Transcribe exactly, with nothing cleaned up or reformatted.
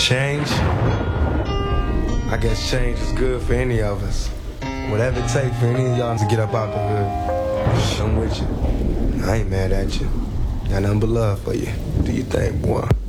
Change? I guess change is good for any of us. Whatever it takes for any of y'all to get up out the hood, I'm with you. I ain't mad at you. Got nothing but love for you. Do you think, boy?